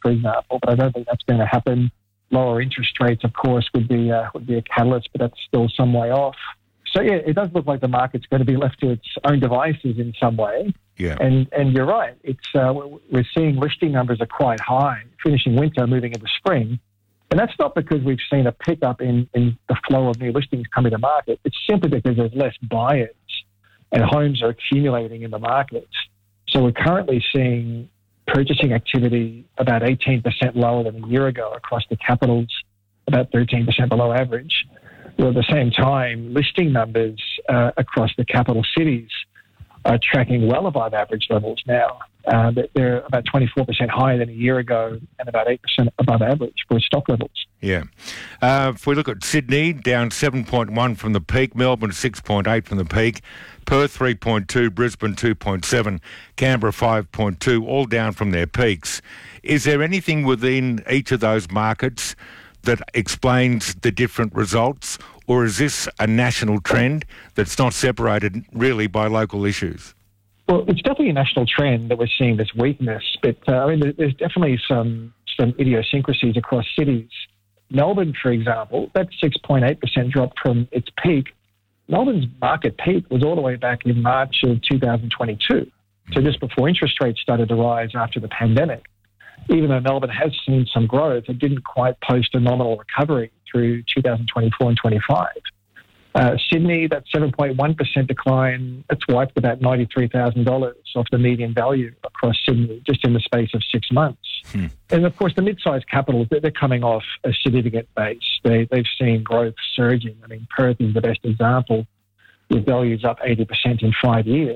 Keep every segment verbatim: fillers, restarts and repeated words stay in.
for example, but I don't think that's going to happen. Lower interest rates, of course, would be uh, would be a catalyst, but that's still some way off. So, yeah, it does look like the market's going to be left to its own devices in some way. Yeah. And and you're right. It's uh, we're seeing listing numbers are quite high, finishing winter, moving into spring. And that's not because we've seen a pickup in, in the flow of new listings coming to market. It's simply because there's less buyers and homes are accumulating in the market. So we're currently seeing purchasing activity about eighteen percent lower than a year ago across the capitals, about thirteen percent below average. Well, at the same time, listing numbers uh, across the capital cities are tracking well above average levels now. Uh, they're about twenty-four percent higher than a year ago and about eight percent above average for stock levels. Yeah. Uh, if we look at Sydney, down seven point one from the peak, Melbourne six point eight from the peak, Perth three point two, Brisbane two point seven, Canberra five point two, all down from their peaks. Is there anything within each of those markets that explains the different results, or is this a national trend that's not separated really by local issues? Well, it's definitely a national trend that we're seeing this weakness, but uh, I mean, there's definitely some some idiosyncrasies across cities. Melbourne, for example, that six point eight percent drop from its peak. Melbourne's market peak was all the way back in March of two thousand twenty-two, so just before interest rates started to rise after the pandemic. Even though Melbourne has seen some growth, it didn't quite post a nominal recovery through two thousand twenty-four and twenty-five. Uh, Sydney, that seven point one percent decline, it's wiped about ninety-three thousand dollars off the median value across Sydney just in the space of six months. Hmm. And of course, the mid-sized capitals, they're coming off a significant base. They, they've seen growth surging. I mean, Perth is the best example, with values up eighty percent in five years.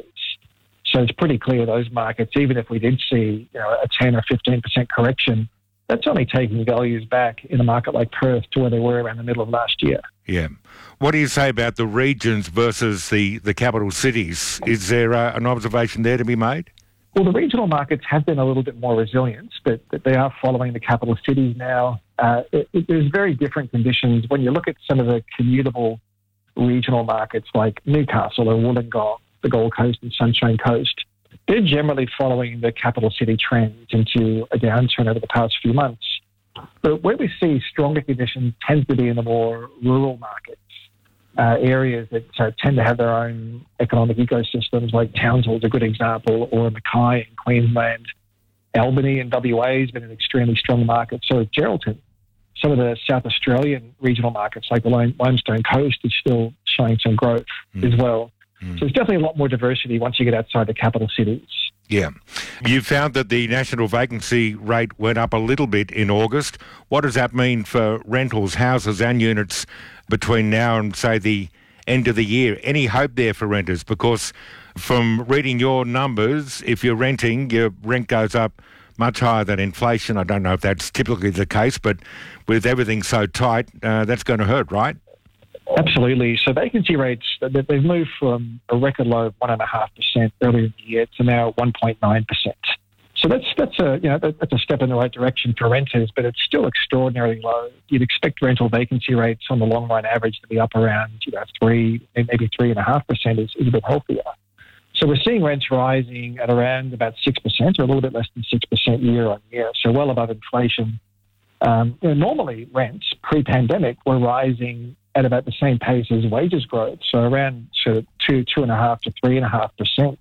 So it's pretty clear those markets, even if we did see you know, a ten or fifteen percent correction, that's only taking values back in a market like Perth to where they were around the middle of last year. Yeah. What do you say about the regions versus the, the capital cities? Is there uh, an observation there to be made? Well, the regional markets have been a little bit more resilient, but, but they are following the capital cities now. Uh, it, it, there's very different conditions. When you look at some of the commutable regional markets like Newcastle or Wollongong, the Gold Coast and Sunshine Coast, they're generally following the capital city trends into a downturn over the past few months. But where we see stronger conditions tends to be in the more rural markets, uh, areas that uh, tend to have their own economic ecosystems, like Townsville is a good example, or Mackay in Queensland. Albany in W A has been an extremely strong market, so is Geraldton. Some of the South Australian regional markets, like the Limestone Coast, is still showing some growth mm. as well. Mm. So there's definitely a lot more diversity once you get outside the capital cities. Yeah. You found that the national vacancy rate went up a little bit in August. What does that mean for rentals, houses and units between now and, say, the end of the year? Any hope there for renters? Because from reading your numbers, if you're renting, your rent goes up much higher than inflation. I don't know if that's typically the case, but with everything so tight, uh, that's going to hurt, right? Absolutely. So vacancy rates, they've moved from a record low of one point five percent earlier in the year to now one point nine percent. So that's that's a you know that's a step in the right direction for renters, but it's still extraordinarily low. You'd expect rental vacancy rates on the long run average to be up around you know three, maybe three and a half percent is, is a bit healthier. So we're seeing rents rising at around about six percent, or a little bit less than six percent year on year. So well above inflation. Um, you know, normally rents pre-pandemic were rising at about the same pace as wages growth, so around sort of two, two and a half to three and a half percent.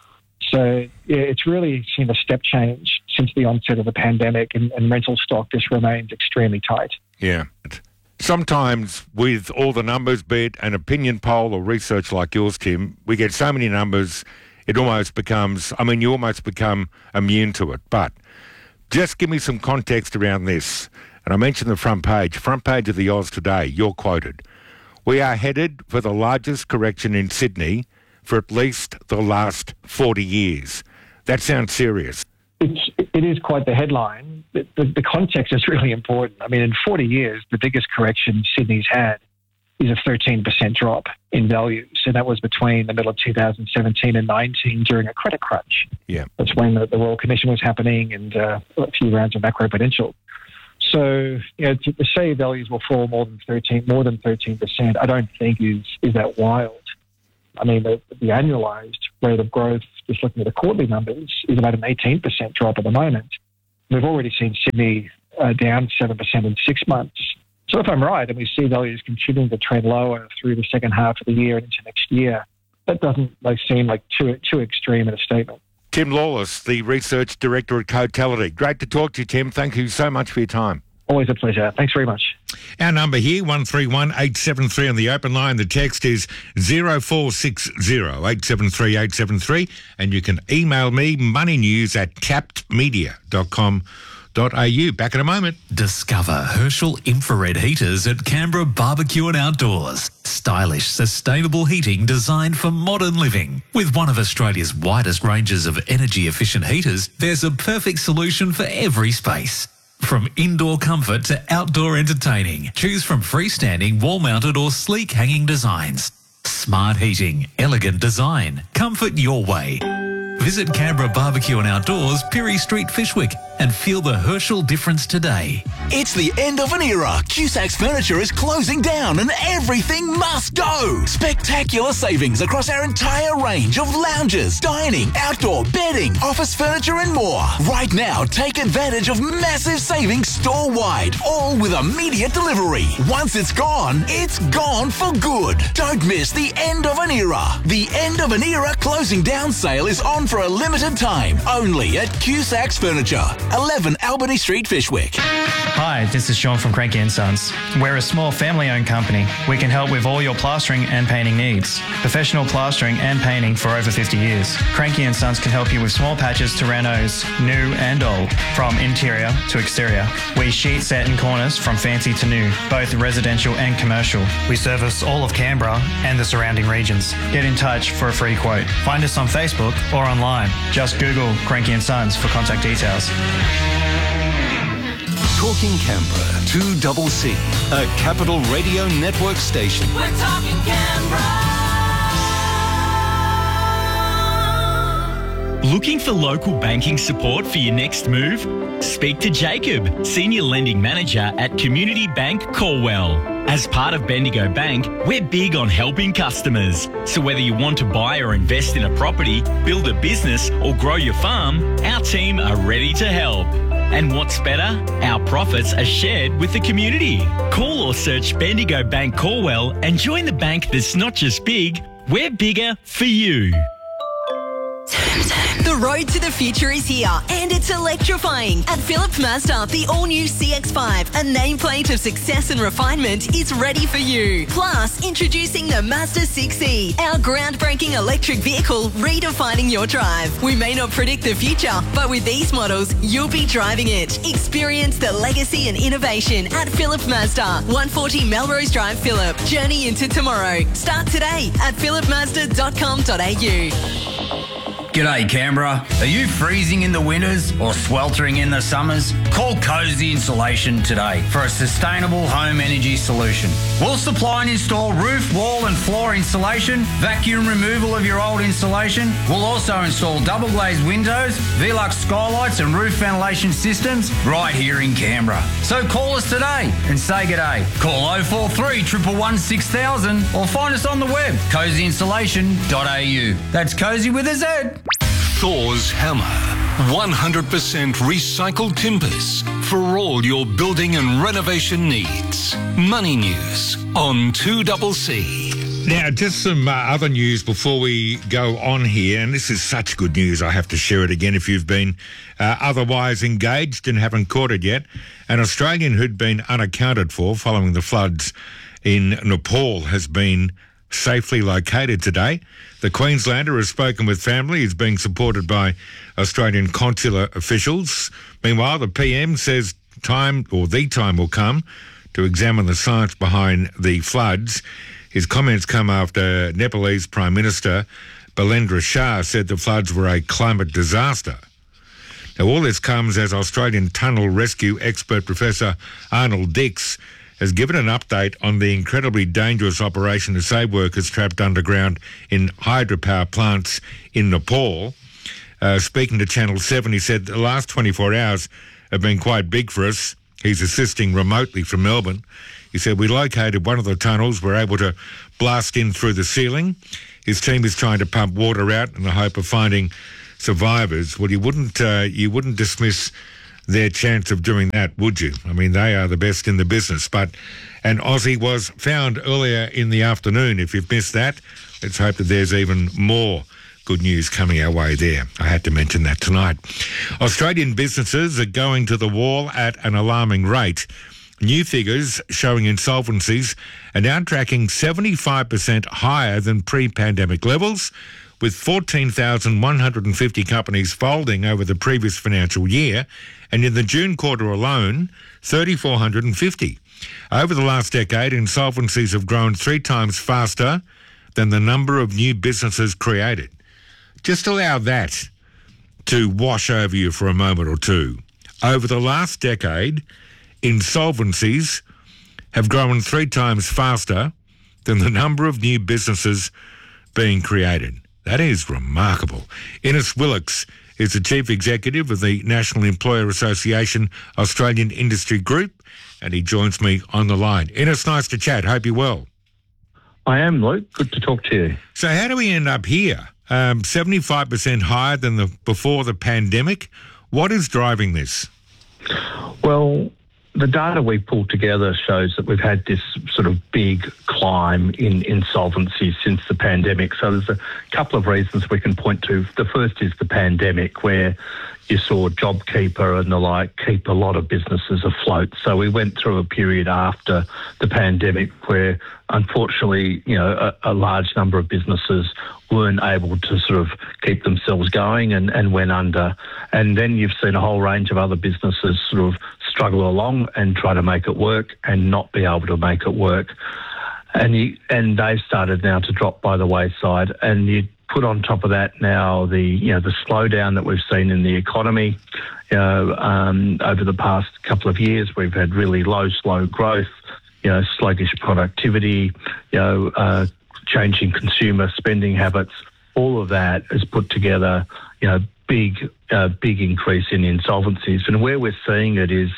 So yeah, it's really seen a step change since the onset of the pandemic, and, and rental stock just remains extremely tight. Yeah. Sometimes with all the numbers, be it an opinion poll or research like yours, Tim, we get so many numbers, it almost becomes, I mean, you almost become immune to it. But just give me some context around this. And I mentioned the front page, front page of the Oz today, you're quoted. We are headed for the largest correction in Sydney for at least the last forty years. That sounds serious. It's, it is quite the headline. The, the, the context is really important. I mean, in forty years, the biggest correction Sydney's had is a thirteen percent drop in value. So that was between the middle of two thousand seventeen and nineteen during a credit crunch. Yeah. That's when the, the Royal Commission was happening and uh, a few rounds of macroprudential. So, you know, to, to say values will fall more than thirteen, more than thirteen percent, I don't think is is that wild. I mean, the, the annualised rate of growth, just looking at the quarterly numbers, is about an eighteen percent drop at the moment. We've already seen Sydney uh, down seven percent in six months. So if I'm right, and we see values continuing to trend lower through the second half of the year and into next year, that doesn't like seem like too too extreme in a statement. Tim Lawless, the Research Director at Cotality. Great to talk to you, Tim. Thank you so much for your time. Always a pleasure. Thanks very much. Our number here, one three one eight seven three on the open line. The text is zero four six zero eight seven three eight seven three. And you can email me, moneynews at capped media dot com dot a u. Back in a moment. Discover Herschel infrared heaters at Canberra Barbecue and Outdoors. Stylish, sustainable heating designed for modern living. With one of Australia's widest ranges of energy-efficient heaters, there's a perfect solution for every space. From indoor comfort to outdoor entertaining, choose from freestanding, wall-mounted or sleek hanging designs. Smart heating, elegant design, comfort your way. Visit Canberra Barbecue and Outdoors, Pirie Street, Fishwick, and feel the Herschel difference today. It's the end of an era. Cusac's Furniture is closing down and everything must go. Spectacular savings across our entire range of lounges, dining, outdoor bedding, office furniture and more. Right now, take advantage of massive savings store-wide, all with immediate delivery. Once it's gone, it's gone for good. Don't miss the end of an era. The end of an era closing down sale is on for a limited time, only at Cusac's Furniture, eleven Albany Street, Fishwick. Hi, this is Sean from Cranky and Sons. We're a small family-owned company. We can help with all your plastering and painting needs. Professional plastering and painting for over fifty years. Cranky and Sons can help you with small patches to renos, new and old, from interior to exterior. We sheet set in corners from fancy to new, both residential and commercial. We service all of Canberra and the surrounding regions. Get in touch for a free quote. Find us on Facebook or online. Just Google Cranky and Sons for contact details. Talking Canberra, two double C, a Capital Radio Network station. We're talking Canberra. Looking for local banking support for your next move? Speak to Jacob, Senior Lending Manager at Community Bank Corwell. As part of Bendigo Bank, we're big on helping customers. So whether you want to buy or invest in a property, build a business or grow your farm, our team are ready to help. And what's better? Our profits are shared with the community. Call or search Bendigo Bank Corwell and join the bank that's not just big, we're bigger for you. The road to the future is here and it's electrifying. At Phillip Mazda, the all-new C X five, a nameplate of success and refinement, is ready for you. Plus, introducing the Mazda six E, our groundbreaking electric vehicle redefining your drive. We may not predict the future, but with these models, you'll be driving it. Experience the legacy and innovation at Phillip Mazda, one forty Melrose Drive, Phillip. Journey into tomorrow. Start today at phillip mazda dot com dot a u. G'day Canberra. Are you freezing in the winters or sweltering in the summers? Call Cozy Insulation today for a sustainable home energy solution. We'll supply and install roof, wall and floor insulation, vacuum removal of your old insulation. We'll also install double glazed windows, Velux skylights and roof ventilation systems right here in Canberra. So call us today and say g'day. Call oh four three, one one one, six thousand or find us on the web, cozy insulation dot a u. That's Cozy with a Z. Thor's Hammer. one hundred percent recycled timbers for all your building and renovation needs. Money News on two double C. Now, just some uh, other news before we go on here, and this is such good news, I have to share it again if you've been uh, otherwise engaged and haven't caught it yet. An Australian who'd been unaccounted for following the floods in Nepal has been safely located today. The Queenslander has spoken with family. He's being supported by Australian consular officials. Meanwhile, the P M says time, or the time will come, to examine the science behind the floods. His comments come after Nepalese Prime Minister Balendra Shah said the floods were a climate disaster. Now, all this comes as Australian tunnel rescue expert Professor Arnold Dix has given an update on the incredibly dangerous operation to save workers trapped underground in hydropower plants in Nepal. Uh, speaking to Channel seven, he said the last twenty-four hours have been quite big for us. He's assisting remotely from Melbourne. He said, we located one of the tunnels. We're able to blast in through the ceiling. His team is trying to pump water out in the hope of finding survivors. Well, you wouldn't, uh, you wouldn't dismiss their chance of doing that, would you? I mean, they are the best in the business. But an Aussie was found earlier in the afternoon. If you've missed that, let's hope that there's even more good news coming our way there. I had to mention that tonight. Australian businesses are going to the wall at an alarming rate. New figures showing insolvencies are now tracking seventy-five percent higher than pre-pandemic levels, with fourteen thousand one hundred fifty companies folding over the previous financial year, and in the June quarter alone, three thousand four hundred fifty. Over the last decade, insolvencies have grown three times faster than the number of new businesses created. Just allow that to wash over you for a moment or two. Over the last decade, insolvencies have grown three times faster than the number of new businesses being created. That is remarkable. Innes Willox is the Chief Executive of the National Employer Association Australian Industry Group, and he joins me on the line. Innes, nice to chat. Hope you're well. I am, Luke. Good to talk to you. So how do we end up here? Um, seventy-five percent higher than the before the pandemic. What is driving this? Well, the data we pulled together shows that we've had this sort of big climb in insolvency since the pandemic. So there's a couple of reasons we can point to. The first is the pandemic, where you saw JobKeeper and the like keep a lot of businesses afloat. So we went through a period after the pandemic where, unfortunately, you know, a, a large number of businesses weren't able to sort of keep themselves going and, and went under. And then you've seen a whole range of other businesses sort of struggle along and try to make it work and not be able to make it work. And you, and they've started now to drop by the wayside. And you put on top of that now the, you know, the slowdown that we've seen in the economy. You know, um, over the past couple of years, we've had really low, slow growth, you know, sluggish productivity, you know, uh, changing consumer spending habits. All of that has put together, you know, big, uh, big increase in insolvencies. And where we're seeing it is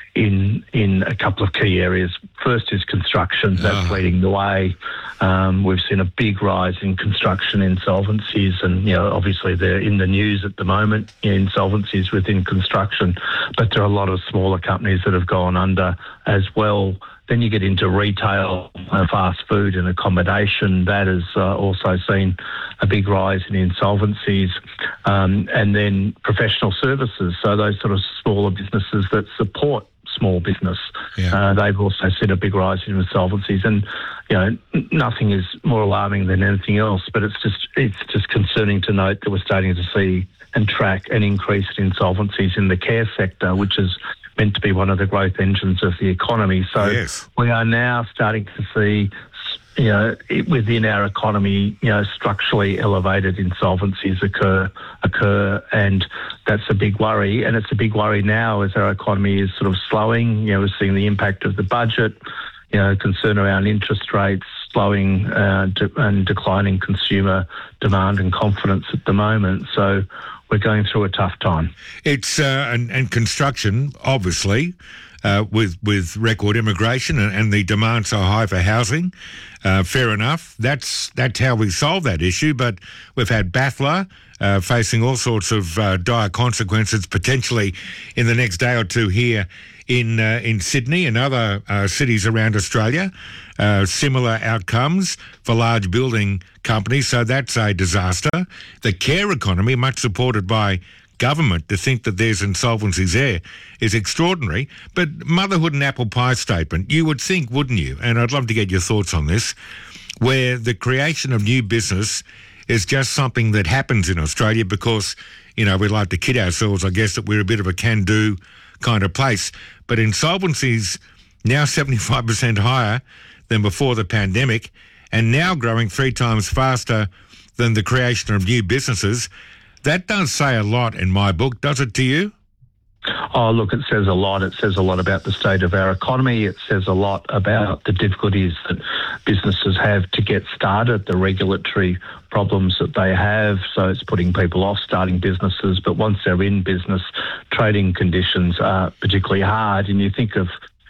in in a couple of key areas. First is construction. That's oh. leading the way. Um, we've seen a big rise in construction insolvencies, and you know, obviously they're in the news at the moment, you know, insolvencies within construction. But there are a lot of smaller companies that have gone under as well. Then you get into retail, uh, fast food and accommodation. That has uh, also seen a big rise in insolvencies. Um, and then professional services, so those sort of smaller businesses that support small business. Yeah. Uh, they've also seen a big rise in insolvencies. And, you know, n- nothing is more alarming than anything else, but it's just it's just concerning to note that we're starting to see and track an increase in insolvencies in the care sector, which is meant to be one of the growth engines of the economy. So yes. we are now starting to see, you know, within our economy, you know, structurally elevated insolvencies occur, occur, and that's a big worry. And it's a big worry now as our economy is sort of slowing. You know, we're seeing the impact of the budget, you know, concern around interest rates, slowing uh, de- and declining consumer demand and confidence at the moment. So we're going through a tough time. It's uh, and, and construction, obviously, uh, with with record immigration and, and the demand so high for housing. Uh, fair enough. That's that's how we solve that issue. But we've had Battler uh, facing all sorts of uh, dire consequences potentially in the next day or two here in uh, in Sydney and other uh, cities around Australia. Uh, similar outcomes for large building companies, so that's a disaster. The care economy, much supported by government, to think that there's insolvencies there is extraordinary. But motherhood and apple pie statement, you would think, wouldn't you? And I'd love to get your thoughts on this, where the creation of new business is just something that happens in Australia because, you know, we like to kid ourselves, I guess, that we're a bit of a can-do kind of place. But insolvencies now seventy-five percent higher than before the pandemic, and now growing three times faster than the creation of new businesses. That does say a lot in my book, does it to you? Oh, look, it says a lot. It says a lot about the state of our economy. It says a lot about the difficulties that businesses have to get started, the regulatory problems that they have. So it's putting people off starting businesses. But once they're in business, trading conditions are particularly hard. And you think of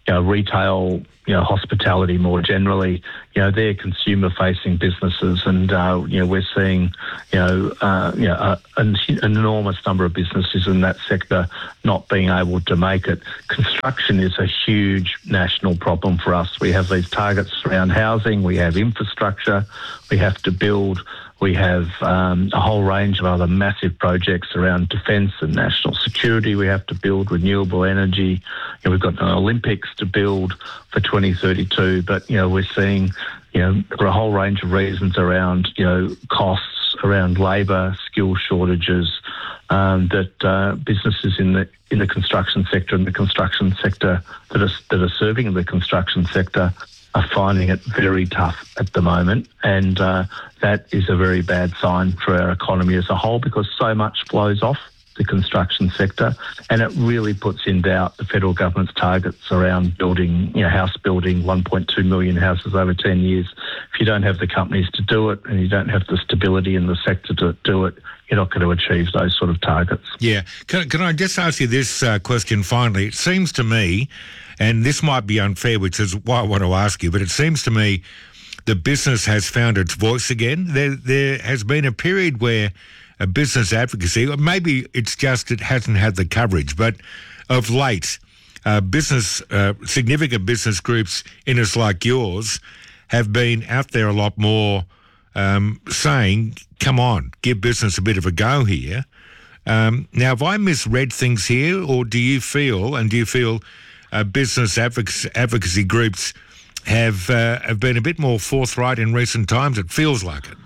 you know, retail, you know, hospitality more generally, you know, they're consumer-facing businesses, and uh, you know, we're seeing, you know, uh, you know, uh, an, an enormous number of businesses in that sector not being able to make it. Construction is a huge national problem for us. We have these targets around housing, we have infrastructure, we have to build. We have um, a whole range of other massive projects around defence and national security. We have to build renewable energy. You know, we've got an Olympics to build for twenty thirty-two. But, you know, we're seeing, you know, for a whole range of reasons around, you know, costs, around labour, skill shortages, um, that uh, businesses in the in the construction sector and the construction sector that are, that are serving the construction sector are finding it very tough at the moment, and uh, that is a very bad sign for our economy as a whole, because so much flows off the construction sector, and it really puts in doubt the federal government's targets around building, you know, house building, one point two million houses over ten years. If you don't have the companies to do it, and you don't have the stability in the sector to do it, you're not going to achieve those sort of targets. Yeah. Can, can I just ask you this uh, question finally? It seems to me, and this might be unfair, which is why I want to ask you, but it seems to me the business has found its voice again. There, there has been a period where a business advocacy, or maybe it's just it hasn't had the coverage, but of late, uh, business, uh, significant business groups in us like yours have been out there a lot more, um, saying, come on, give business a bit of a go here. Um, now, have I misread things here, or do you feel, and do you feel uh, business advocacy, advocacy groups have uh, have been a bit more forthright in recent times? It feels like it.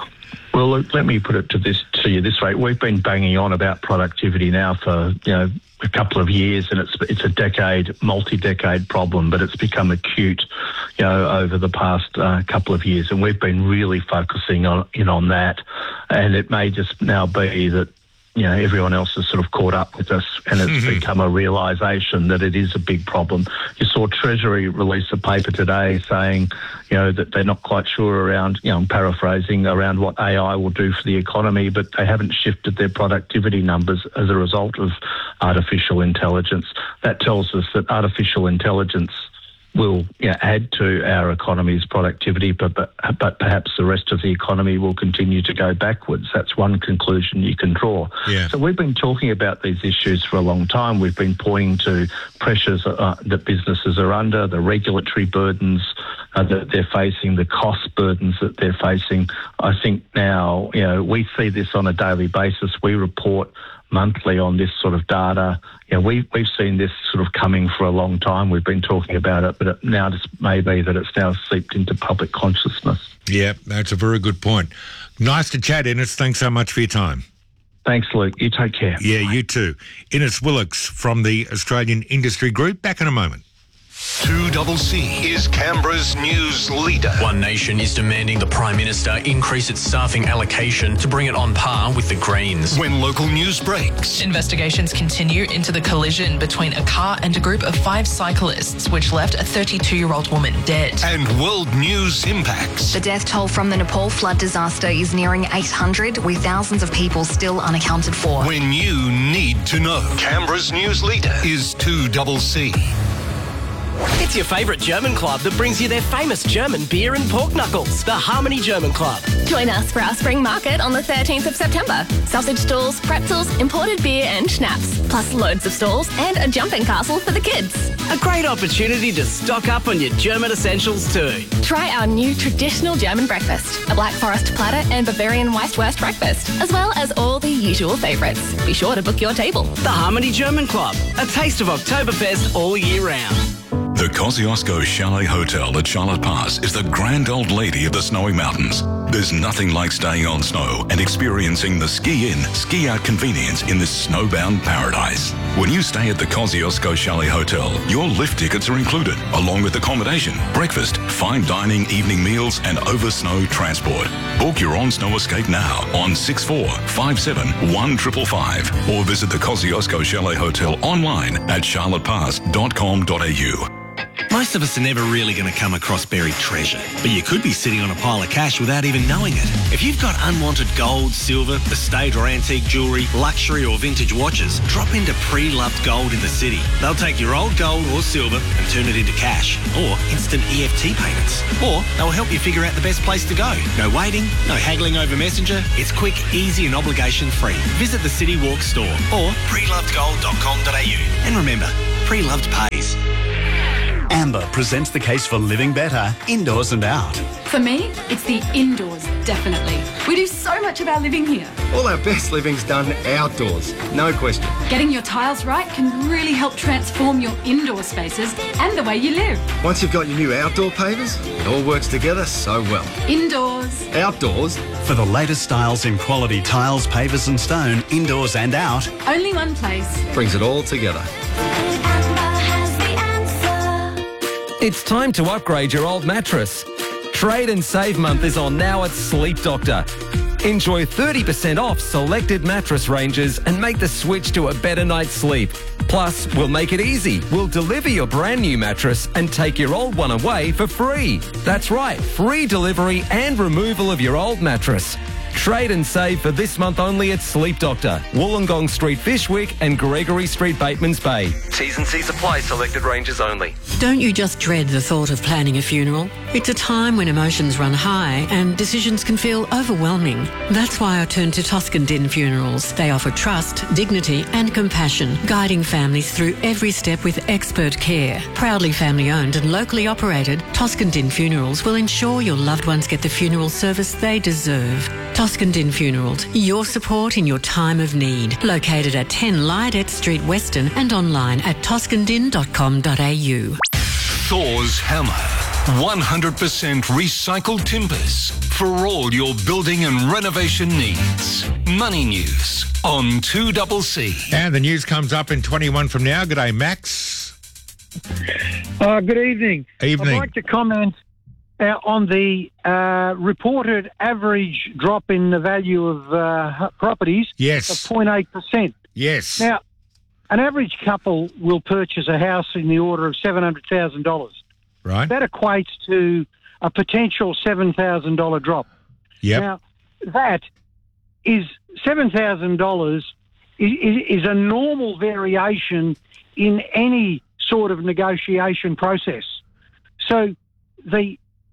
Well, look, let me put it to this to you this way. We've been banging on about productivity now for, you know, a couple of years, and it's it's a decade, multi-decade problem, but it's become acute, you know, over the past uh, couple of years, and we've been really focusing on in on that. And it may just now be that, you know, everyone else has sort of caught up with us, and it's mm-hmm. become a realisation that it is a big problem. You saw Treasury release a paper today saying, you know, that they're not quite sure around, you know, I'm paraphrasing, around what A I will do for the economy, but they haven't shifted their productivity numbers as a result of artificial intelligence. That tells us that artificial intelligence will, you know, add to our economy's productivity, but, but but perhaps the rest of the economy will continue to go backwards. That's one conclusion you can draw. Yeah. So we've been talking about these issues for a long time. We've been pointing to pressures uh, that businesses are under, the regulatory burdens uh, that they're facing, the cost burdens that they're facing. I think now, you know, we see this on a daily basis. We report monthly on this sort of data. You know, we, we've seen this sort of coming for a long time. We've been talking about it, but it now just may be that it's now seeped into public consciousness. Yeah, that's a very good point. Nice to chat, Innes. Thanks so much for your time. Thanks, Luke. You take care. Yeah, you too. Innes Willox from the Australian Industry Group. Back in a moment. two C C is Canberra's news leader. One Nation is demanding the Prime Minister increase its staffing allocation to bring it on par with the Greens. When local news breaks. Investigations continue into the collision between a car and a group of five cyclists, which left a thirty-two-year-old woman dead. And world news impacts. The death toll from the Nepal flood disaster is nearing eight hundred, with thousands of people still unaccounted for. When you need to know. Canberra's news leader is two C C. It's your favourite German club that brings you their famous German beer and pork knuckles, the Harmony German Club. Join us for our spring market on the thirteenth of September. Sausage stalls, pretzels, imported beer and schnapps, plus loads of stalls and a jumping castle for the kids. A great opportunity to stock up on your German essentials too. Try our new traditional German breakfast, a Black Forest platter and Bavarian Weisswurst breakfast, as well as all the usual favourites. Be sure to book your table. The Harmony German Club, a taste of Oktoberfest all year round. The Kosciuszko Chalet Hotel at Charlotte Pass is the grand old lady of the snowy mountains. There's nothing like staying on snow and experiencing the ski-in, ski-out convenience in this snowbound paradise. When you stay at the Kosciuszko Chalet Hotel, your lift tickets are included, along with accommodation, breakfast, fine dining, evening meals, and over-snow transport. Book your on-snow escape now on six four five seven one five five five or visit the Kosciuszko Chalet Hotel online at charlottepass dot com dot a u. Most of us are never really going to come across buried treasure, but you could be sitting on a pile of cash without even knowing it. If you've got unwanted gold, silver, estate or antique jewellery, luxury or vintage watches, drop into Pre-Loved Gold in the city. They'll take your old gold or silver and turn it into cash or instant E F T payments. Or they'll help you figure out the best place to go. No waiting, no haggling over Messenger. It's quick, easy and obligation free. Visit the City Walk store or pre loved gold dot com dot a u. And remember, Pre-Loved pays. Amber presents the case for living better, indoors and out. For me, it's the indoors, definitely. We do so much of our living here. All our best living's done outdoors, no question. Getting your tiles right can really help transform your indoor spaces and the way you live. Once you've got your new outdoor pavers, it all works together so well. Indoors. Outdoors. For the latest styles in quality tiles, pavers and stone, indoors and out. Only one place. Brings it all together. It's time to upgrade your old mattress. Trade and Save Month is on now at Sleep Doctor. Enjoy thirty percent off selected mattress ranges and make the switch to a better night's sleep. Plus, we'll make it easy. We'll deliver your brand new mattress and take your old one away for free. That's right, free delivery and removal of your old mattress. Trade and save for this month only at Sleep Doctor, Wollongong Street, Fishwick and Gregory Street, Batemans Bay. T's and C's apply, selected ranges only. Don't you just dread the thought of planning a funeral? It's a time when emotions run high and decisions can feel overwhelming. That's why I turn to Toscan Din Funerals. They offer trust, dignity and compassion, guiding families through every step with expert care. Proudly family owned and locally operated, Toscan Din Funerals will ensure your loved ones get the funeral service they deserve. Toscan Din Funerals, your support in your time of need. Located at ten Lydet Street, Weston and online at toscan din dot com dot a u. Thor's Hammer. one hundred percent recycled timbers for all your building and renovation needs. Money News on two C C. And the news comes up in twenty-one from now. G'day, Max. Uh, good evening. Evening. I'd like to comment uh, on the uh, reported average drop in the value of uh, properties yes. of zero point eight percent. Yes. Now, an average couple will purchase a house in the order of seven hundred thousand dollars. Right. That equates to a potential seven thousand dollars drop. Yep. Now, that is seven thousand dollars is, is a normal variation in any sort of negotiation process. So the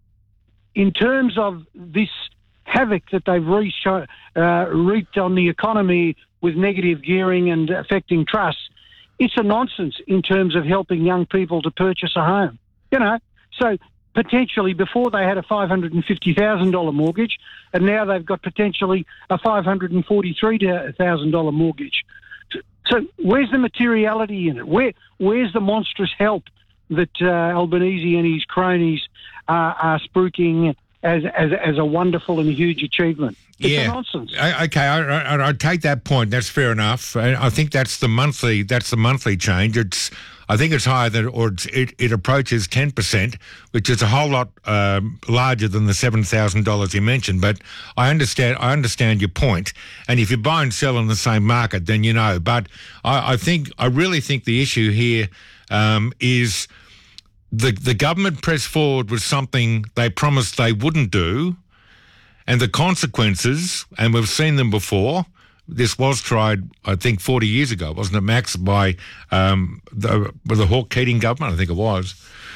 in terms of this havoc that they've reached, uh, wreaked on the economy with negative gearing and affecting trust, it's a nonsense in terms of helping young people to purchase a home. You know, so potentially before they had a five hundred fifty thousand dollars mortgage and now they've got potentially a five hundred forty-three thousand dollars mortgage. So where's the materiality in it? Where Where's the monstrous help that uh, Albanese and his cronies uh, are spruiking as, as as a wonderful and huge achievement? It's yeah. a nonsense. I, okay, I, I, I take that point. That's fair enough. I, I think that's the monthly. That's the monthly change. It's. I think it's higher than, or it's, it, it approaches ten percent, which is a whole lot um, larger than the seven thousand dollars you mentioned. But I understand. I understand your point. And if you buy and sell in the same market, then you know. But I, I think I really think the issue here um, is the the government pressed forward with something they promised they wouldn't do. And the consequences, and we've seen them before. This was tried, I think, forty years ago, wasn't it, Max, by um, the, the Hawke Keating government, I think it was,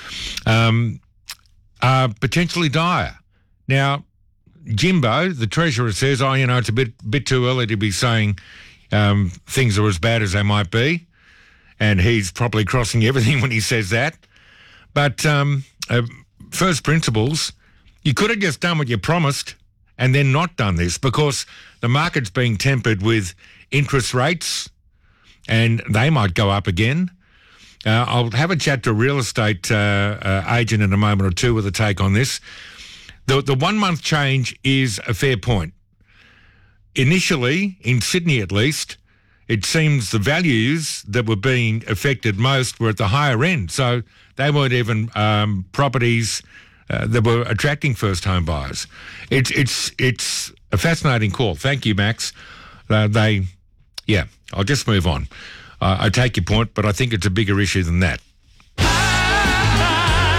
um, are potentially dire. Now, Jimbo, the Treasurer, says, oh, you know, it's a bit bit too early to be saying um, things are as bad as they might be. And he's probably crossing everything when he says that. But um, uh, first principles, you could have just done what you promised and then not done this, because the market's being tempered with interest rates and they might go up again. Uh, I'll have a chat to a real estate uh, uh, agent in a moment or two with a take on this. The, the one-month change is a fair point. Initially, in Sydney at least, it seems the values that were being affected most were at the higher end. So they weren't even um, properties Uh, that were attracting first-home buyers. It's it's it's a fascinating call. Thank you, Max. Uh, they, yeah, I'll just move on. Uh, I take your point, but I think it's a bigger issue than that.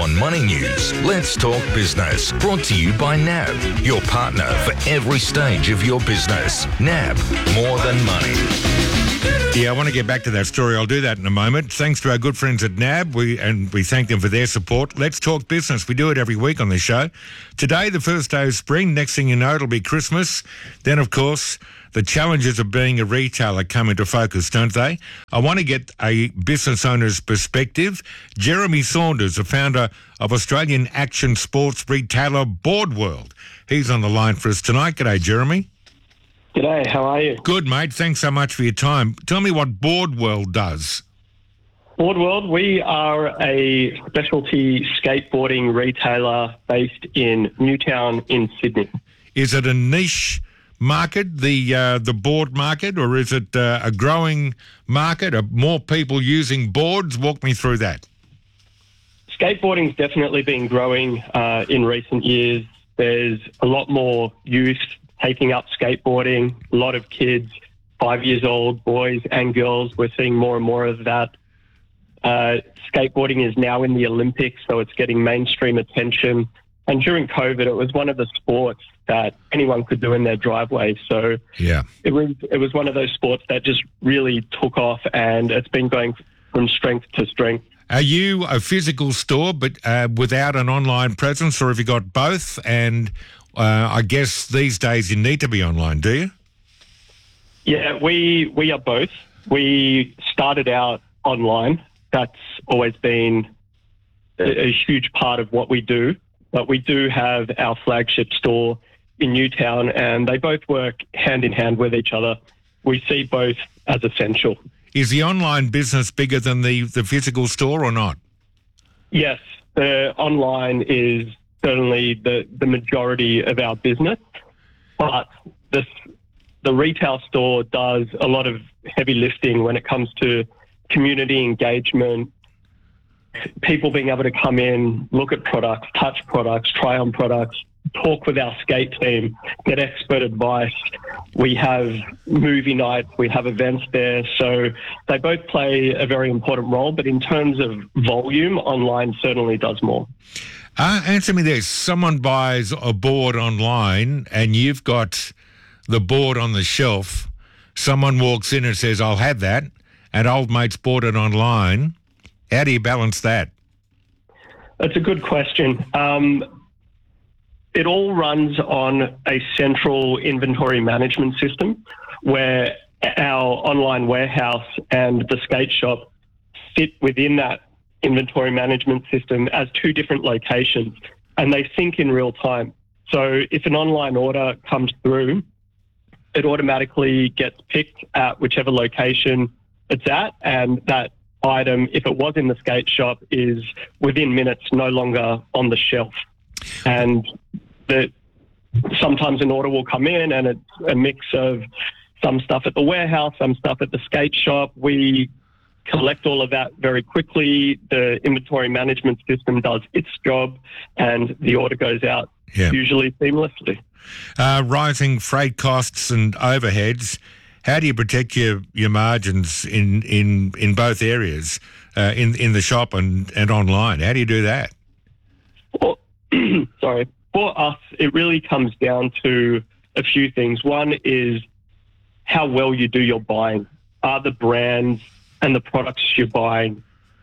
on Money News, Let's Talk Business. Brought to you by N A B, your partner for every stage of your business. N A B, more than money. Yeah, I want to get back to that story. I'll do that in a moment. Thanks to our good friends at N A B, we, and we thank them for their support. Let's Talk Business. We do it every week on this show. Today, the first day of spring. Next thing you know, it'll be Christmas. Then, of course, the challenges of being a retailer come into focus, don't they? I want to get a business owner's perspective. Jeremy Saunders, the founder of Australian action sports retailer Boardworld. He's on the line for us tonight. G'day, Jeremy. G'day, how are you? Good, mate. Thanks so much for your time. Tell me what Boardworld does. Boardworld, we are a specialty skateboarding retailer based in Newtown in Sydney. Is it a niche market, the uh, the board market, or is it uh, a growing market? Are more people using boards? Walk me through that. Skateboarding's definitely been growing uh, in recent years. There's a lot more youth taking up skateboarding, a lot of kids, five years old, boys and girls. We're seeing more and more of that. Uh, skateboarding is now in the Olympics, so it's getting mainstream attention. And during COVID, it was one of the sports that anyone could do in their driveway. So yeah, it was it was one of those sports that just really took off, and it's been going from strength to strength. Are you a physical store but uh, without an online presence, or have you got both? And uh, I guess these days you need to be online, do you? Yeah, we we are both. We started out online. That's always been a, a huge part of what we do. But we do have our flagship store in Newtown, and they both work hand in hand with each other. We see both as essential. Is the online business bigger than the, the physical store or not? Yes, the online is certainly the, the majority of our business, but this, the retail store does a lot of heavy lifting when it comes to community engagement, people being able to come in, look at products, touch products, try on products, talk with our skate team, get expert advice. We have movie nights, we have events there. So they both play a very important role, but in terms of volume, online certainly does more. Uh, answer me this. Someone buys a board online and you've got the board on the shelf. Someone walks in and says, I'll have that, and old mate's bought it online. How do you balance that? That's a good question. Um, it all runs on a central inventory management system where our online warehouse and the skate shop sit within that inventory management system as two different locations, and they sync in real time. So if an online order comes through, it automatically gets picked at whichever location it's at, and that item, if it was in the skate shop, is within minutes no longer on the shelf. And that sometimes an order will come in and it's a mix of some stuff at the warehouse, some stuff at the skate shop. We collect all of that very quickly. The inventory management system does its job and the order goes out yeah. usually seamlessly. Uh, rising freight costs and overheads. How do you protect your, your margins in, in, in both areas, uh, in in the shop and, and online? How do you do that? Well, sorry. For us, it really comes down to a few things. One is how well you do your buying. Are the brands and the products you're buying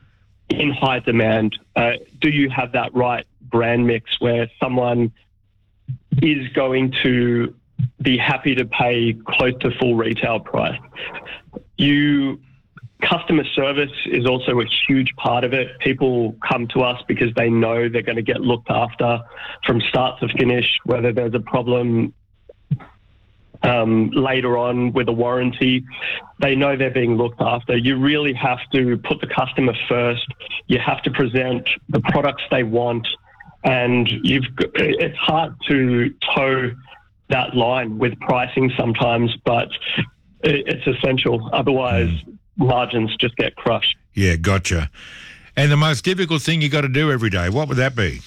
in high demand? Uh, do you have that right brand mix where someone is going to be happy to pay close to full retail price? You, customer service is also a huge part of it. People come to us because they know they're going to get looked after from start to finish, whether there's a problem um, later on with a warranty. They know they're being looked after. You really have to put the customer first. You have to present the products they want, and you've. It's hard to toe that line with pricing sometimes, but it's essential. Otherwise, mm. margins just get crushed. Yeah, gotcha. And the most difficult thing you got to do every day, what would that be?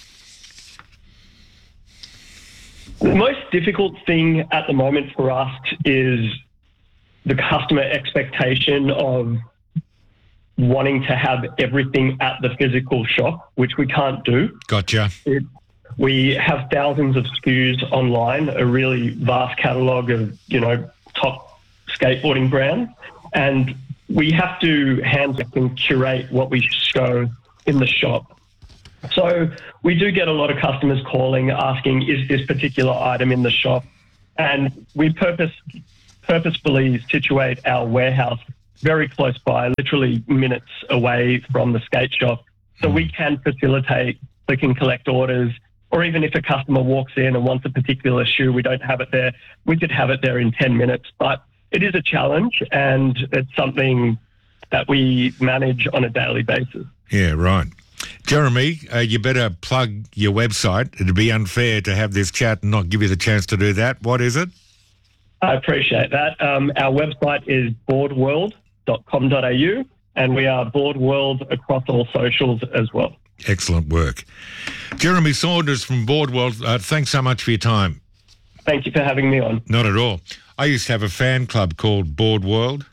The most difficult thing at the moment for us is the customer expectation of wanting to have everything at the physical shop, which we can't do. Gotcha. It, we have thousands of S K Us online, a really vast catalogue of, you know, top skateboarding brands, and we have to hand and curate what we show in the shop. So we do get a lot of customers calling, asking, is this particular item in the shop? And we purpose, purposefully situate our warehouse very close by, literally minutes away from the skate shop. So we can facilitate click and collect orders, or even if a customer walks in and wants a particular shoe, we don't have it there, we could have it there in ten minutes. But it is a challenge, and it's something that we manage on a daily basis. Yeah, right. Jeremy, uh, you better plug your website. It'd be unfair to have this chat and not give you the chance to do that. What is it? I appreciate that. Um, our website is board world dot com dot a u, and we are Board World across all socials as well. Excellent work. Jeremy Saunders from Board World, uh, thanks so much for your time. Thank you for having me on. Not at all. I used to have a fan club called Board World.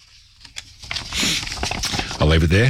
I'll leave it there.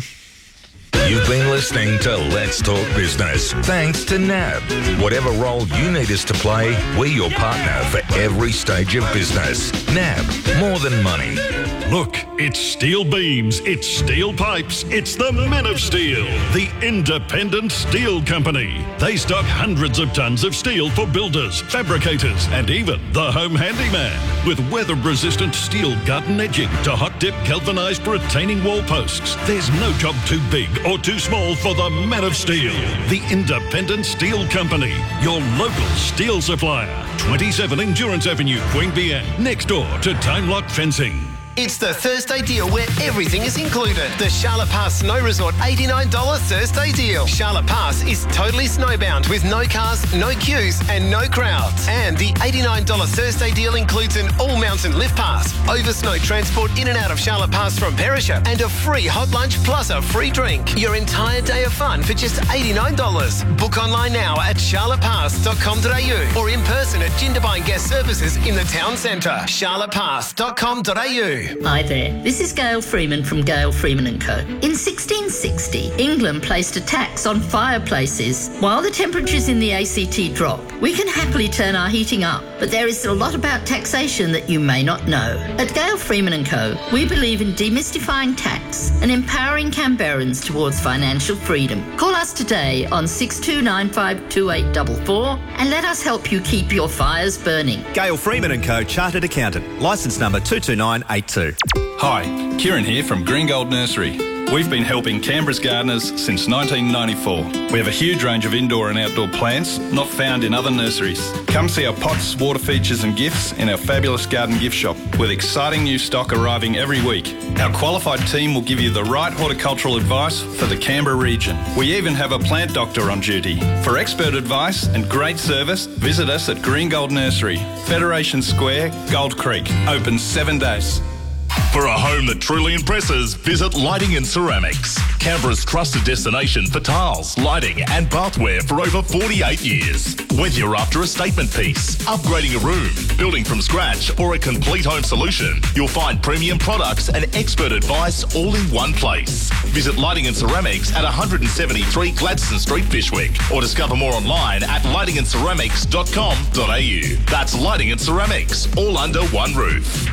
You've been listening to Let's Talk Business. Thanks to N A B. Whatever role you need us to play, we're your partner for every stage of business. N A B, more than money. Look, it's steel beams, it's steel pipes, it's the Men of Steel, the independent steel company. They stock hundreds of tons of steel for builders, fabricators, and even the home handyman. With weather-resistant steel garden edging to hot-dip galvanised retaining wall posts, there's no job too big or too small for the Men of Steel, the independent steel company, your local steel supplier. twenty-seven Endurance Avenue, Queanbeyan, next door to Time Lock Fencing. It's the Thursday deal where everything is included. The Charlotte Pass Snow Resort eighty-nine dollars Thursday deal. Charlotte Pass is totally snowbound with no cars, no queues and no crowds. And the eighty-nine dollars Thursday deal includes an all-mountain lift pass, over snow transport in and out of Charlotte Pass from Perisher, and a free hot lunch plus a free drink. Your entire day of fun for just eighty-nine dollars. Book online now at charlotte pass dot com dot a u or in person at Jindabyne Guest Services in the town centre. charlotte pass dot com dot a u. Hi there, this is Gail Freeman from Gail Freeman and Co. In sixteen sixty, England placed a tax on fireplaces. While the temperatures in the A C T drop, we can happily turn our heating up, but there is a lot about taxation that you may not know. At Gail Freeman and Co, we believe in demystifying tax and empowering Canberrans towards financial freedom. Call us today on six two nine five two eight four four and let us help you keep your fires burning. Gail Freeman and Co, Chartered Accountant, licence number two two nine eight two. Hi, Kieran here from Green Gold Nursery. We've been helping Canberra's gardeners since nineteen ninety-four. We have a huge range of indoor and outdoor plants not found in other nurseries. Come see our pots, water features and gifts in our fabulous garden gift shop with exciting new stock arriving every week. Our qualified team will give you the right horticultural advice for the Canberra region. We even have a plant doctor on duty. For expert advice and great service, visit us at Green Gold Nursery, Federation Square, Gold Creek. Open seven days. For a home that truly impresses, visit Lighting and Ceramics, Canberra's trusted destination for tiles, lighting and bathware for over forty-eight years. Whether you're after a statement piece, upgrading a room, building from scratch or a complete home solution, you'll find premium products and expert advice all in one place. Visit Lighting and Ceramics at one seventy-three Gladstone Street, Fishwick, or discover more online at lighting and ceramics dot com dot a u. That's Lighting and Ceramics, all under one roof.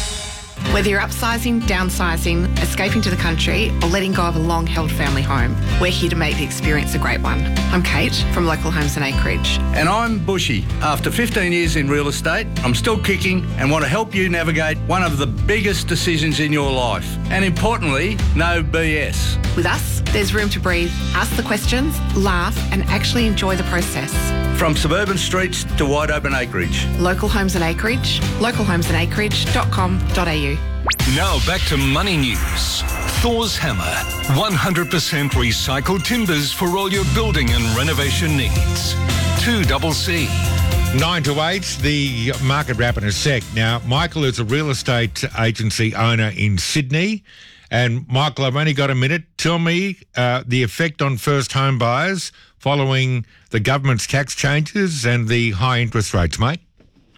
Whether you're upsizing, downsizing, escaping to the country, or letting go of a long-held family home, we're here to make the experience a great one. I'm Kate from Local Homes and Acreage. And I'm Bushy. After fifteen years in real estate, I'm still kicking and want to help you navigate one of the biggest decisions in your life. And importantly, no B S. With us, there's room to breathe, ask the questions, laugh, and actually enjoy the process. From suburban streets to wide open acreage. Local Homes and Acreage, local homes and acreage dot com dot a u. Now back to Money News. Thor's Hammer. one hundred percent recycled timbers for all your building and renovation needs. two C C. Nine to eight, the market wrap in a sec. Now, Michael is a real estate agency owner in Sydney. And Michael, I've only got a minute. Tell me uh, the effect on first home buyers following the government's tax changes and the high interest rates, mate.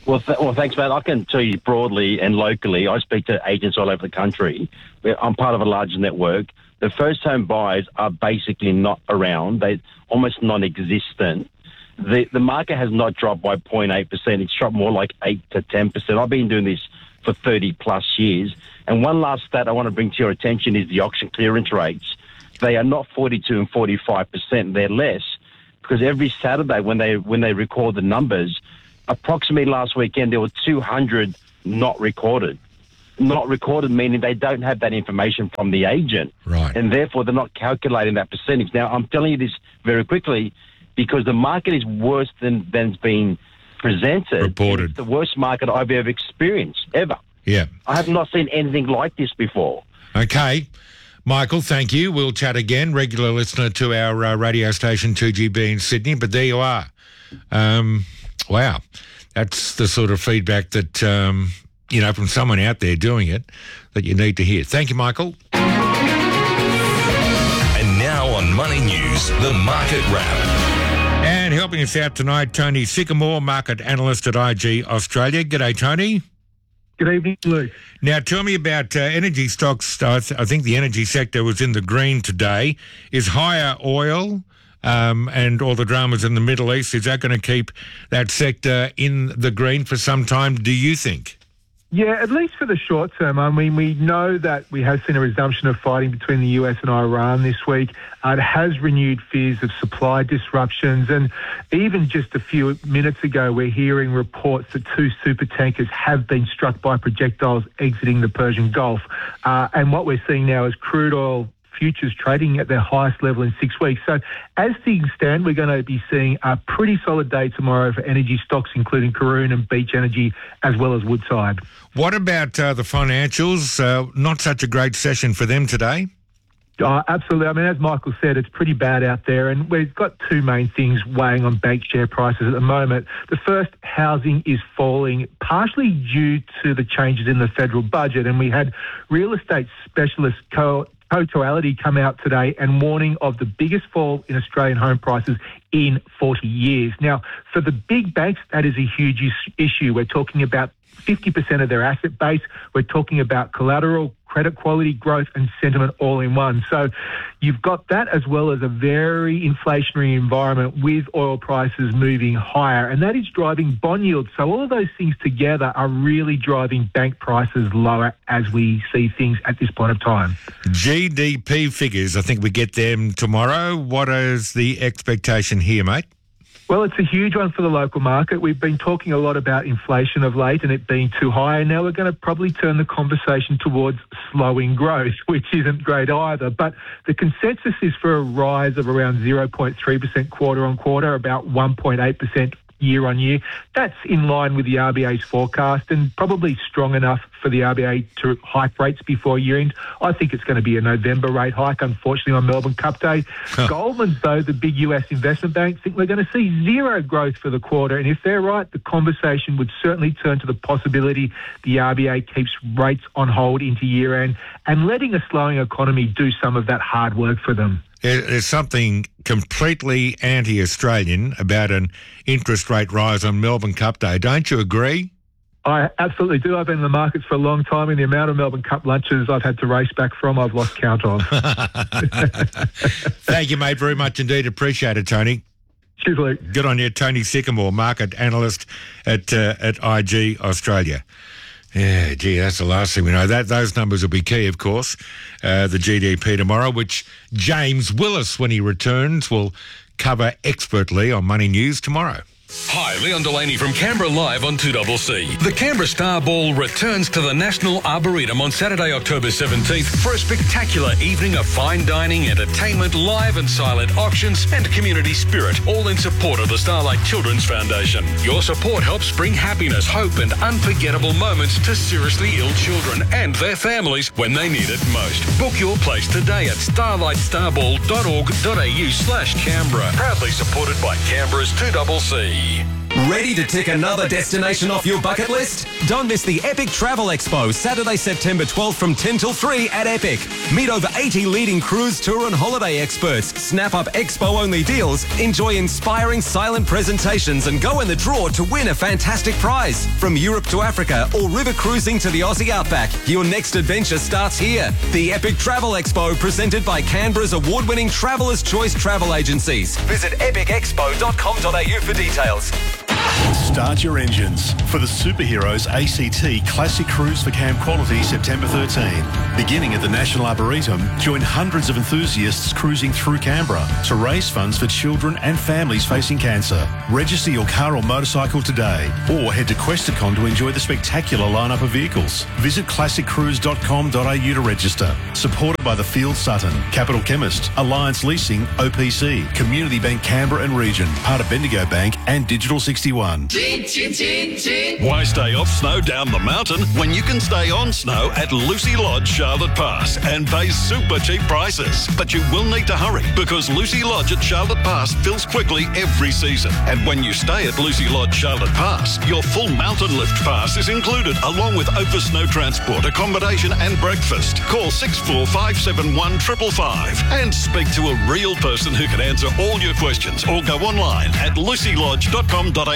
Well, th- well, thanks, Matt. I can tell you broadly and locally, I speak to agents all over the country. I'm part of a large network. The first-home buyers are basically not around. They're almost non-existent. The the market has not dropped by zero point eight percent. It's dropped more like eight to ten percent. I've been doing this for thirty plus years. And one last stat I want to bring to your attention is the auction clearance rates. They are not forty-two and forty-five percent. They're less because every Saturday when they when they record the numbers, approximately last weekend there were two hundred not recorded. Not recorded meaning they don't have that information from the agent. Right. And therefore they're not calculating that percentage. Now, I'm telling you this very quickly because the market is worse than, than it's been presented. Reported. It's the worst market I've ever experienced, ever. Yeah. I have not seen anything like this before. Okay. Michael, thank you. We'll chat again. Regular listener to our uh, radio station two G B in Sydney, but there you are. Um, wow. That's the sort of feedback that, um, you know, from someone out there doing it that you need to hear. Thank you, Michael. And now on Money News, the Market Wrap. And helping us out tonight, Tony Sycamore, market analyst at I G Australia. G'day, Tony. Good evening, Luke. Now, tell me about uh, energy stocks. I, th- I think the energy sector was in the green today. Is higher oil um, and all the dramas in the Middle East, is that going to keep that sector in the green for some time, do you think? Yeah, at least for the short term. I mean, we know that we have seen a resumption of fighting between the U S and Iran this week. Uh, it has renewed fears of supply disruptions. And even just a few minutes ago, we're hearing reports that two supertankers have been struck by projectiles exiting the Persian Gulf. Uh, and what we're seeing now is crude oil futures trading at their highest level in six weeks. So as things stand, we're going to be seeing a pretty solid day tomorrow for energy stocks, including Karoon and Beach Energy, as well as Woodside. What about uh, the financials? Uh, not such a great session for them today. Uh, absolutely. I mean, as Michael said, it's pretty bad out there, and we've got two main things weighing on bank share prices at the moment. The first, housing is falling, partially due to the changes in the federal budget, and we had real estate specialist Co Totality come out today and warning of the biggest fall in Australian home prices in forty years. Now, for the big banks, that is a huge is- issue. We're talking about fifty percent of their asset base. We're talking about collateral, credit quality, growth and sentiment all in one. So you've got that as well as a very inflationary environment with oil prices moving higher, and that is driving bond yields. So all of those things together are really driving bank prices lower as we see things at this point of time. G D P figures, I think we get them tomorrow. What is the expectation here, mate? Well, it's a huge one for the local market. We've been talking a lot about inflation of late and it being too high, and now we're going to probably turn the conversation towards slowing growth, which isn't great either. But the consensus is for a rise of around zero point three percent quarter on quarter, about one point eight percent year on year. That's in line with the R B A's forecast and probably strong enough for the R B A to hike rates before year end. I think it's going to be a November rate hike, unfortunately, on Melbourne Cup Day. Huh. Goldman, though, the big U S investment bank, think we're going to see zero growth for the quarter. And if they're right, the conversation would certainly turn to the possibility the R B A keeps rates on hold into year end and letting a slowing economy do some of that hard work for them. There's something completely anti-Australian about an interest rate rise on Melbourne Cup Day. Don't you agree? I absolutely do. I've been in the markets for a long time, and the amount of Melbourne Cup lunches I've had to race back from, I've lost count of. Thank you, mate, very much indeed. Appreciate it, Tony. Cheers, Luke. Good on you. Tony Sycamore, market analyst at uh, at I G Australia. Yeah, gee, that's the last thing we know. That those numbers will be key, of course. Uh, the G D P tomorrow, which James Willis, when he returns, will cover expertly on Money News tomorrow. Hi, Leon Delaney from Canberra Live on two C C. The Canberra Star Ball returns to the National Arboretum on Saturday, October seventeenth for a spectacular evening of fine dining, entertainment, live and silent auctions and community spirit, all in support of the Starlight Children's Foundation. Your support helps bring happiness, hope and unforgettable moments to seriously ill children and their families when they need it most. Book your place today at starlight starball dot org dot a u slash Canberra. Proudly supported by Canberra's two C C. Ready to tick another destination off your bucket list? Don't miss the Epic Travel Expo, Saturday, September twelfth from ten till three at Epic. Meet over eighty leading cruise, tour and holiday experts. Snap up expo-only deals, enjoy inspiring silent presentations and go in the draw to win a fantastic prize. From Europe to Africa or river cruising to the Aussie Outback, your next adventure starts here. The Epic Travel Expo, presented by Canberra's award-winning Traveller's Choice Travel Agencies. Visit epic expo dot com dot a u for details. Start your engines for the Superheroes A C T Classic Cruise for Camp Quality September thirteenth. Beginning at the National Arboretum, join hundreds of enthusiasts cruising through Canberra to raise funds for children and families facing cancer. Register your car or motorcycle today or head to Questacon to enjoy the spectacular lineup of vehicles. Visit classic cruise dot com dot a u to register. Supported by the Field Sutton, Capital Chemist, Alliance Leasing, O P C, Community Bank Canberra and Region, part of Bendigo Bank and Digital sixty-one. Chin, chin, chin, chin. Why stay off snow down the mountain when you can stay on snow at Lucy Lodge, Charlotte Pass and pay super cheap prices? But you will need to hurry because Lucy Lodge at Charlotte Pass fills quickly every season. And when you stay at Lucy Lodge, Charlotte Pass, your full mountain lift pass is included along with over snow transport, accommodation and breakfast. Call six four five seven one five five five and speak to a real person who can answer all your questions or go online at lucy lodge dot com dot a u.